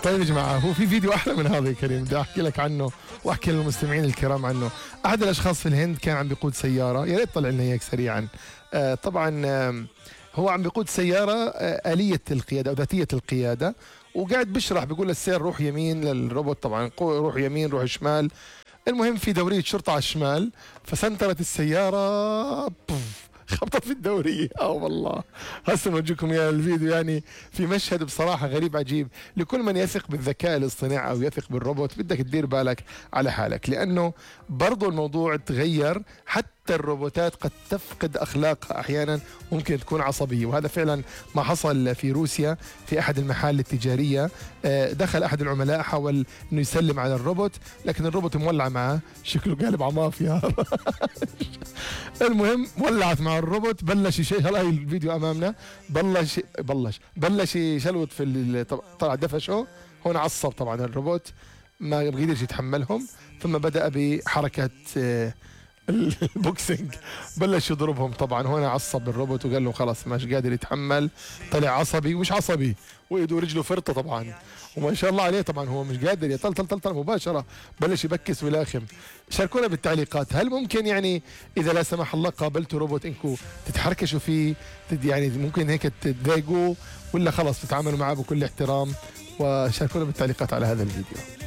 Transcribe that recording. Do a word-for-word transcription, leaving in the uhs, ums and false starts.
طيب يا جماعة، هو في فيديو أحلى من هذا يا كريم بدي أحكي لك عنه وأحكي للمستمعين الكرام عنه. أحد الأشخاص في الهند كان عم بيقود سيارة، يا ريت طلع لنا إياك سريعا. آه طبعا آه هو عم بيقود سيارة آه آلية القيادة أو ذاتية القيادة، وقاعد بيشرح بيقول للسير روح يمين للروبوت، طبعا روح يمين روح شمال. المهم في دورية شرطة على الشمال، فسنترت السيارة بوف خبطت في الدورية. اه والله هسه نورجيكم يا الفيديو. يعني في مشهد بصراحة غريب عجيب. لكل من يثق بالذكاء الاصطناعي أو يثق بالروبوت بدك تدير بالك على حالك، لأنه برضو الموضوع تغير. حتى الروبوتات قد تفقد أخلاقها أحيانا، ممكن تكون عصبية، وهذا فعلا ما حصل في روسيا في أحد المحال التجارية. دخل أحد العملاء حاول أنه يسلم على الروبوت، لكن الروبوت مولع معه، شكله قالب على مافيا. المهم ولعت مع الروبوت، بلش شيء. هلا هي الفيديو امامنا، بلش بلش بلش يشلوت في طلع دفشه. هون عصب طبعا الروبوت، ما قدرش يتحملهم، ثم بدأ بحركة البوكسينج، بلش يضربهم. طبعا هون عصب الروبوت وقال له خلص مش قادر يتحمل، طلع عصبي ومش عصبي، وايده ورجله فرطه طبعا، وما شاء الله عليه طبعا هو مش قادر يطل طل طل طل مباشره، بلش يبكس ويلاخم. شاركونا بالتعليقات، هل ممكن يعني اذا لا سمح الله قابلتوا روبوت انكم تتحركشوا فيه، يعني ممكن هيك تضايقوه، ولا خلص تتعاملوا معه بكل احترام؟ وشاركونا بالتعليقات على هذا الفيديو.